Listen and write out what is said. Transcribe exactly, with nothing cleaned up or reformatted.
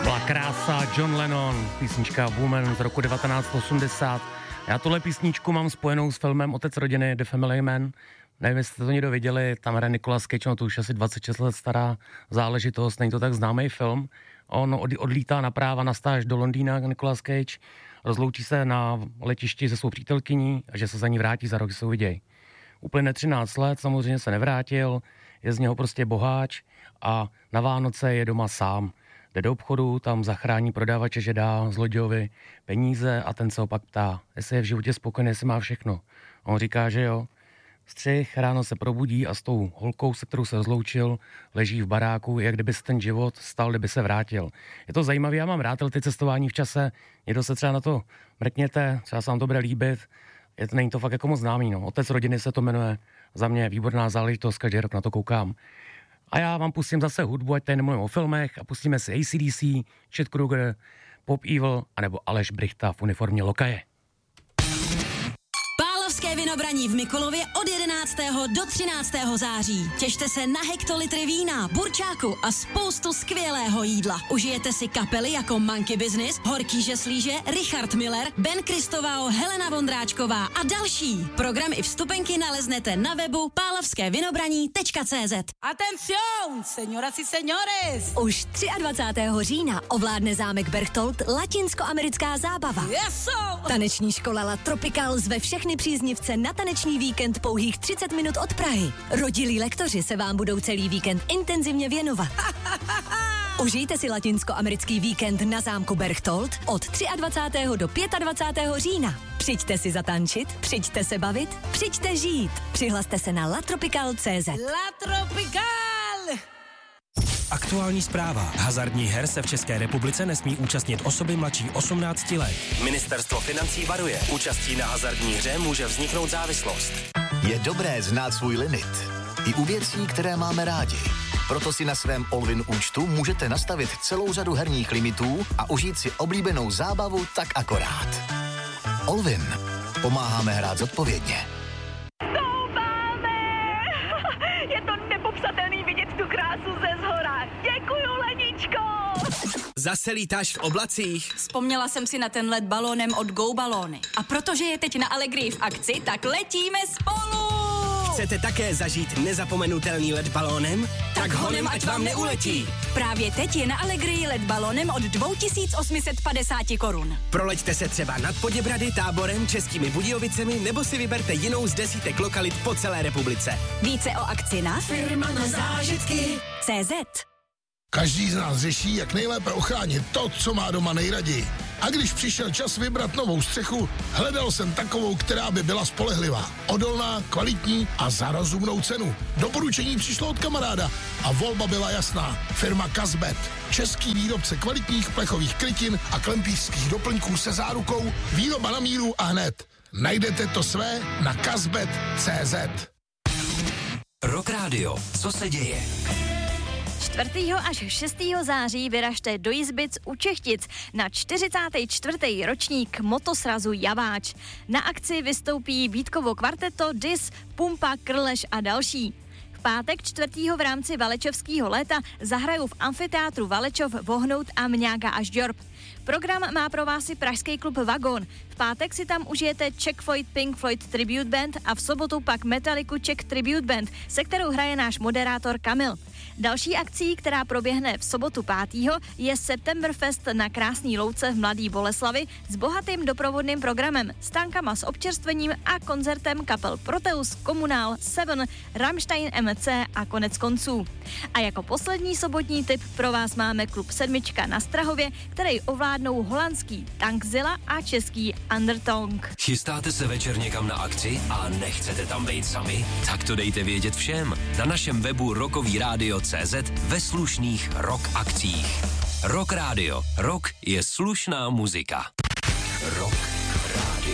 Byla krása, John Lennon, písnička Woman z roku devatenáct osmdesát. Já tuhle písničku mám spojenou s filmem Otec rodiny, The Family Man. Nevím, jestli jste to někdo viděli, tam hraje Nicolas Cage, no to už asi dvacet šest let stará záležitost, není to tak známý film. On od, odlítá na práva na stáž do Londýna, Nicolas Cage, rozloučí se na letišti se svou přítelkyní a že se za ní vrátí za rok, se uvidějí. Uplyne třináct let, samozřejmě se nevrátil, je z něho prostě boháč a na Vánoce je doma sám. Jde do obchodu, tam zachrání prodávače, že dá zlodějovi peníze a ten se ho pak ptá, jestli je v životě spokojený, jestli má všechno. A on říká, že jo. Střih, ráno se probudí a s tou holkou, se kterou se rozloučil, leží v baráku, jak kdyby se ten život stal, kdyby se vrátil. Je to zajímavé, já mám rád ty cestování v čase, někdo se třeba na to mrkněte, třeba se vám to bude líbit, je to, není to fakt jako moc známý, no. Otec rodiny se to jmenuje, za mě výborná záležitost, každý rok na to koukám. A já vám pustím zase hudbu, ať tady nemluvím o filmech, a pustíme si A C D C, Chet Kruger, Pop Evil, anebo Aleš Brychta v uniformě lokaje. Pálovské vinobraní v Mikulově od jedenáctého do třináctého září. Těšte se na hektolitry vína, burčáku a spoustu skvělého jídla. Užijete si kapely jako Monkey Business, Horký žeslíže, Richard Miller, Ben Kristovao, Helena Vondráčková a další. Program i vstupenky naleznete na webu pálavské vinobraní tečka cé zet. Atención, señoras y señores! Už dvacátého třetího října ovládne zámek Berchtold latinskoamerická zábava. Eso! Taneční škola La Tropical zve všechny příznivce na taneční víkend pouhých třicet minut od Prahy. Rodilí lektoři se vám budou celý víkend intenzivně věnovat. Užijte si latinskoamerický víkend na zámku Berchtold od dvacátého třetího do dvacátého pátého října. Přijďte si zatančit, přijďte se bavit, přijďte žít. Přihlaste se na latropical tečka cé zet. La Tropical! Aktuální zpráva. Hazardních her se v České republice nesmí účastnit osoby mladší osmnácti let. Ministerstvo financí varuje. Účastí na hazardní hře může vzniknout závislost. Je dobré znát svůj limit. I u věcí, které máme rádi. Proto si na svém Allwyn účtu můžete nastavit celou řadu herních limitů a užít si oblíbenou zábavu tak akorát. Allwyn. Pomáháme hrát zodpovědně. Je to nepopsatelný vidět tu krásu ze zhora. Děkuju, Leničko! Zase lítáš v oblacích? Vzpomněla jsem si na ten let balónem od Go Balóny. A protože je teď na Allegrii v akci, tak letíme spolu! Chcete také zažít nezapomenutelný let balónem? Tak, tak honem, ať vám neuletí! Právě teď je na Allegrii let balónem od dva tisíce osm set padesát korun. Proleďte se třeba nad Poděbrady, Táborem, Českými Budějovicemi nebo si vyberte jinou z desítek lokalit po celé republice. Více o akci na Firma na zážitky C Z. Každý z nás řeší, jak nejlépe ochránit to, co má doma nejraději. A když přišel čas vybrat novou střechu, hledal jsem takovou, která by byla spolehlivá, odolná, kvalitní a za rozumnou cenu. Doporučení přišlo od kamaráda a volba byla jasná. Firma Kazbet. Český výrobce kvalitních plechových krytin a klempířských doplňků se zárukou, výroba na míru a hned. Najdete to své na kazbet tečka cé zet. Rock Radio. Co se děje? čtvrtého až šestého září vyražte do Jizbic u Čechtic na čtyřicátý čtvrtý ročník motosrazu Javáč. Na akci vystoupí Vítkovo kvarteto, Dis, Pumpa, Krleš a další. V pátek čtvrtého v rámci Valečovského léta zahrajou v amfiteátru Valečov Vohnout a Mňága až Džorb. Program má pro vás i pražský klub Vagon. V pátek si tam užijete Czech Floyd Pink Floyd Tribute Band a v sobotu pak Metalliku Czech Tribute Band, se kterou hraje náš moderátor Kamil. Další akcí, která proběhne v sobotu pátého je Septemberfest na Krásný Louce v Mladý Boleslavi s bohatým doprovodným programem, stánkama s občerstvením a koncertem kapel Proteus, Komunál, Seven, Rammstein M C a konec konců. A jako poslední sobotní tip pro vás máme klub Sedmička na Strahově, který ovládnou holandský Tankzilla a český Undertongue. Chystáte se večer někam na akci a nechcete tam být sami? Tak to dejte vědět všem. Na našem webu rockový rádio tečka cé zet ve slušných rock akcích. Rock Radio. Rock je slušná muzika.